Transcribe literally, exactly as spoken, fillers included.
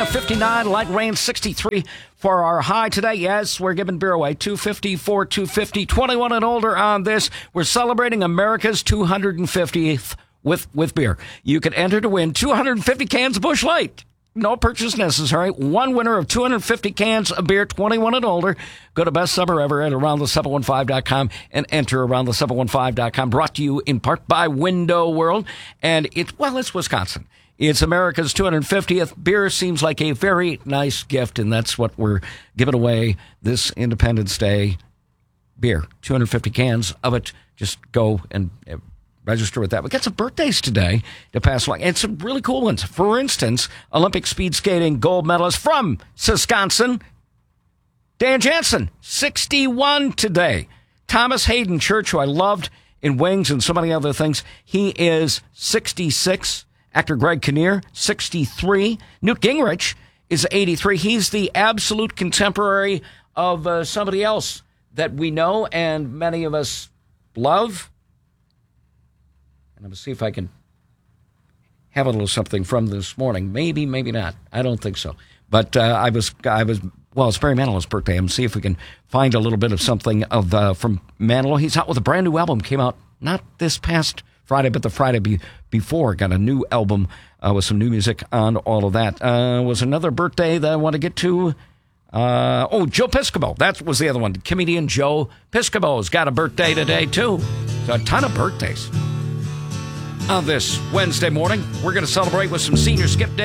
of fifty-nine, light rain sixty-three for our high today. Yes, we're giving beer away. two fifty-four, two fifty, twenty-one and older on this. We're celebrating America's two hundred fiftieth with, with beer. You can enter to win two hundred fifty cans of Busch Light. No purchase necessary. One winner of two hundred fifty cans of beer, twenty-one and older. Go to Best Summer Ever at around the seven fifteen dot com and enter around the seven fifteen dot com. Brought to you in part by Window World. And it's, well, it's Wisconsin. It's America's two hundred fiftieth. Beer seems like a very nice gift, and that's what we're giving away this Independence Day. Beer, two hundred fifty cans of it. Just go and register with that. We got some birthdays today to pass along, and some really cool ones. For instance, Olympic speed skating gold medalist from Wisconsin, Dan Jansen, sixty-one today. Thomas Hayden Church, who I loved in Wings and so many other things, he is sixty-six. Actor Greg Kinnear, sixty-three. Newt Gingrich is eighty-three. He's the absolute contemporary of uh, somebody else that we know and many of us love. And I'm going to see if I can have a little something from this morning. Maybe, maybe not. I don't think so. But uh, I was, I was. Well, it's Barry Manilow's birthday. I'm going to see if we can find a little bit of something of uh, from Manilow. He's out with a brand new album. Came out not this past Friday, but the Friday be, before. Got a new album uh, with some new music on all of that. Uh, was another birthday that I want to get to. Uh, oh, Joe Piscopo. That was the other one. Comedian Joe Piscopo's got a birthday today, too. So a ton of birthdays. On this Wednesday morning, we're going to celebrate with some senior skip day.